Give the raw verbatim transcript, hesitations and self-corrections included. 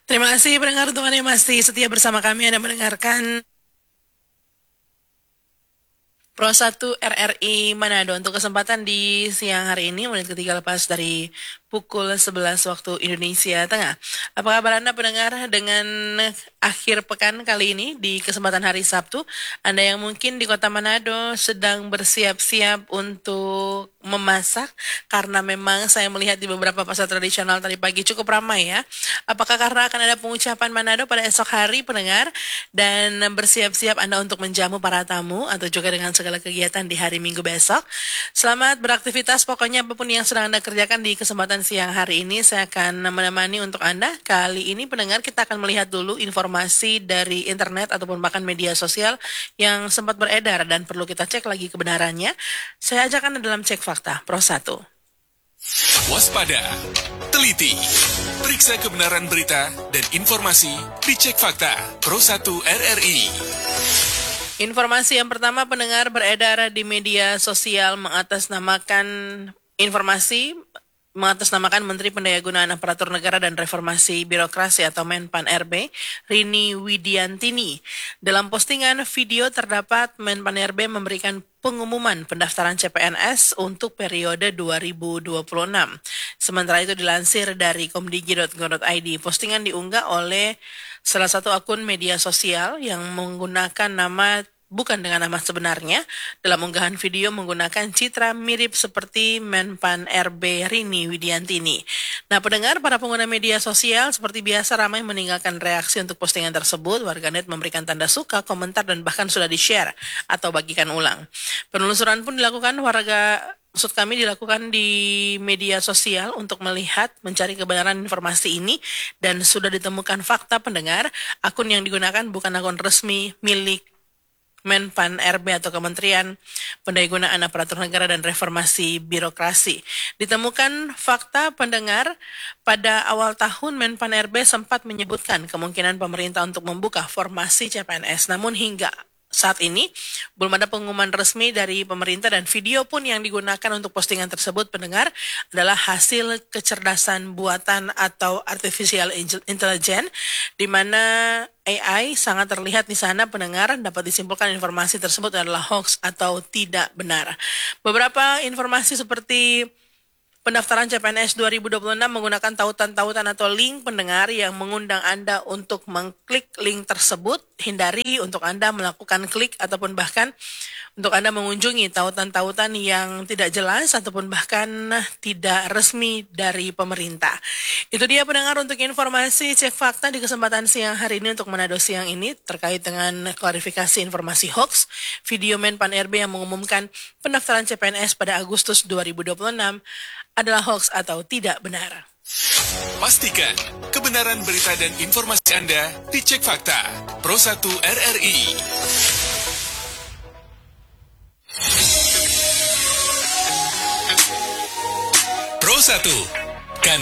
Terima kasih pendengar untuk Anda yang masih setia bersama kami. Anda mendengarkan Pro satu R R I Manado untuk kesempatan di siang hari ini, menit ketiga lepas dari pukul sebelas waktu Indonesia Tengah. Apa kabar Anda pendengar dengan akhir pekan kali ini di kesempatan hari Sabtu? Anda yang mungkin di kota Manado sedang bersiap-siap untuk memasak, karena memang saya melihat di beberapa pasar tradisional tadi pagi cukup ramai ya. Apakah karena akan ada pengucapan Manado pada esok hari pendengar, dan bersiap-siap Anda untuk menjamu para tamu atau juga dengan segala kegiatan di hari Minggu besok. Selamat beraktivitas, pokoknya apapun yang sedang Anda kerjakan di kesempatan siang hari ini, saya akan menemani untuk Anda. Kali ini pendengar, kita akan melihat dulu informasi dari internet ataupun bahkan media sosial yang sempat beredar dan perlu kita cek lagi kebenarannya. Saya ajak Anda dalam cek fakta Pro satu. Waspada, teliti, periksa kebenaran berita dan informasi di Cek Fakta Pro satu R R I. Informasi yang pertama pendengar beredar di media sosial mengatasnamakan informasi mengatasnamakan Menteri Pendayagunaan Aparatur Negara dan Reformasi Birokrasi atau Menpan R B, Rini Widiantini. Dalam postingan video terdapat Menpan R B memberikan pengumuman pendaftaran C P N S untuk periode dua ribu dua puluh enam. Sementara itu dilansir dari komdigi titik go titik i d, postingan diunggah oleh salah satu akun media sosial yang menggunakan nama bukan dengan nama sebenarnya. Dalam unggahan video menggunakan citra mirip seperti Menpan R B Rini Widiantini. Nah, pendengar, para pengguna media sosial seperti biasa ramai meninggalkan reaksi untuk postingan tersebut. Warganet memberikan tanda suka, komentar, dan bahkan sudah di-share atau bagikan ulang. Penelusuran pun dilakukan warga Maksud kami dilakukan di media sosial untuk melihat, mencari kebenaran informasi ini, dan sudah ditemukan fakta pendengar, akun yang digunakan bukan akun resmi milik Menpan R B atau Kementerian Pendayagunaan Aparatur Negara dan Reformasi Birokrasi. Ditemukan fakta pendengar, pada awal tahun Menpan R B sempat menyebutkan kemungkinan pemerintah untuk membuka formasi C P N S, namun hingga saat ini belum ada pengumuman resmi dari pemerintah, dan video pun yang digunakan untuk postingan tersebut pendengar adalah hasil kecerdasan buatan atau artificial intelligence, di mana A I sangat terlihat di sana pendengar. Dapat disimpulkan informasi tersebut adalah hoax atau tidak benar. Beberapa informasi seperti pendaftaran C P N S dua ribu dua puluh enam menggunakan tautan-tautan atau link pendengar yang mengundang Anda untuk mengklik link tersebut. Hindari untuk Anda melakukan klik ataupun bahkan untuk Anda mengunjungi tautan-tautan yang tidak jelas ataupun bahkan tidak resmi dari pemerintah. Itu dia pendengar untuk informasi cek fakta di kesempatan siang hari ini untuk Manado siang ini terkait dengan klarifikasi informasi hoax. Video Menpan R B yang mengumumkan pendaftaran C P N S pada Agustus dua ribu dua puluh enam adalah hoax atau tidak benar. Pastikan kebenaran berita dan informasi Anda di Cek Fakta Pro satu R R I. Pro satu